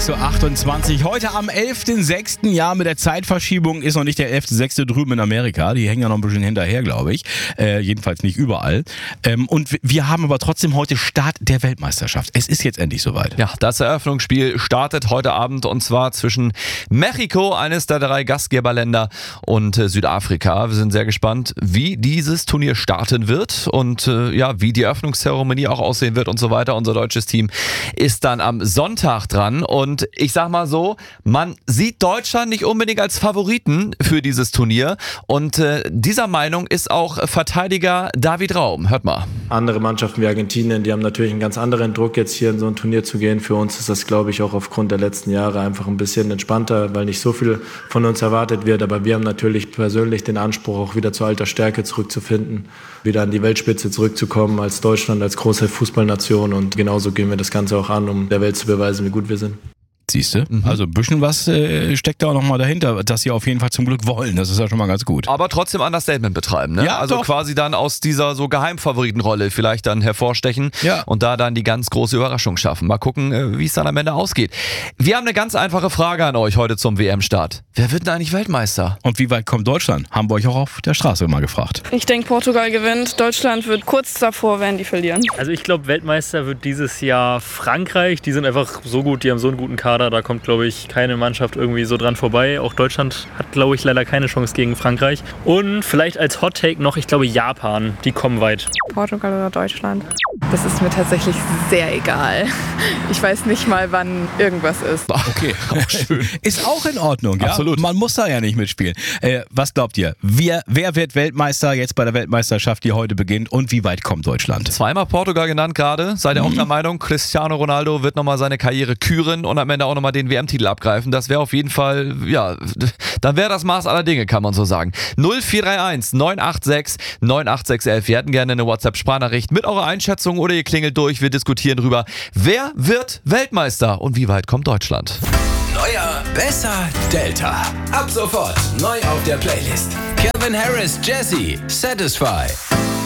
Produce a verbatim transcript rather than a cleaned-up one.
sechs Uhr achtundzwanzig. Heute am elften sechsten Jahr mit der Zeitverschiebung ist noch nicht der elfte sechste drüben in Amerika. Die hängen ja noch ein bisschen hinterher, glaube ich. Äh, jedenfalls nicht überall. Ähm, und wir haben aber trotzdem heute Start der Weltmeisterschaft. Es ist jetzt endlich soweit. Ja, das Eröffnungsspiel startet heute Abend und zwar zwischen Mexiko, eines der drei Gastgeberländer, und äh, Südafrika. Wir sind sehr gespannt, wie dieses Turnier starten wird und äh, ja, wie die Eröffnungszeremonie auch aussehen wird und so weiter. Unser deutsches Team ist dann am Sonntag dran und ich sag mal so, man sieht Deutschland nicht unbedingt als Favoriten für dieses Turnier und äh, dieser Meinung ist auch Verteidiger David Raum. Hört mal. Andere Mannschaften wie Argentinien, die haben natürlich einen ganz anderen Druck, jetzt hier in so ein Turnier zu gehen. Für uns ist das, glaube ich, auch aufgrund der letzten Jahre einfach ein bisschen entspannter, weil nicht so viel von uns erwartet wird. Aber wir haben natürlich persönlich den Anspruch, auch wieder zur alter Stärke zurückzufinden, wieder an die Weltspitze zurückzukommen als Deutschland, als große Fußballnation. Und genauso gehen wir das Ganze auch an, um der Welt zu beweisen, wie gut wir sind. Siehst du? Mhm. Also ein bisschen was äh, steckt da auch nochmal dahinter, dass sie auf jeden Fall zum Glück wollen. Das ist ja schon mal ganz gut. Aber trotzdem Understatement betreiben, ne? Ja, also doch. quasi dann aus dieser so Geheimfavoritenrolle vielleicht dann hervorstechen ja. und da dann die ganz große Überraschung schaffen. Mal gucken, wie es dann am Ende ausgeht. Wir haben eine ganz einfache Frage an euch heute zum W M-Start. Wer wird denn eigentlich Weltmeister? Und wie weit kommt Deutschland? Haben wir euch auch auf der Straße mal gefragt. Ich denke, Portugal gewinnt. Deutschland wird kurz davor, werden die verlieren. Also ich glaube, Weltmeister wird dieses Jahr Frankreich. Die sind einfach so gut, die haben so einen guten Kader. Da kommt, glaube ich, keine Mannschaft irgendwie so dran vorbei. Auch Deutschland hat, glaube ich, leider keine Chance gegen Frankreich. Und vielleicht als Hot Take noch, ich glaube, Japan. Die kommen weit. Portugal oder Deutschland? Das ist mir tatsächlich sehr egal. Ich weiß nicht mal, wann irgendwas ist. Okay, auch schön. Ist auch in Ordnung, ja? Absolut. Man muss da ja nicht mitspielen. Äh, was glaubt ihr? Wer, wer wird Weltmeister jetzt bei der Weltmeisterschaft, die heute beginnt? Und wie weit kommt Deutschland? Zweimal Portugal genannt gerade. Seid ihr auch der Meinung, Cristiano Ronaldo wird nochmal seine Karriere küren und am Ende auch nochmal den W M-Titel abgreifen? Das wäre auf jeden Fall, ja, dann wäre das Maß aller Dinge, kann man so sagen. null vier drei eins neun acht sechs neun acht sechs eins. Wir hätten gerne eine WhatsApp-Sprachnachricht mit eurer Einschätzung oder ihr klingelt durch. Wir diskutieren drüber, wer wird Weltmeister und wie weit kommt Deutschland? Neuer, besser, Delta. Ab sofort neu auf der Playlist. Calvin Harris, Jesse, Satisfy.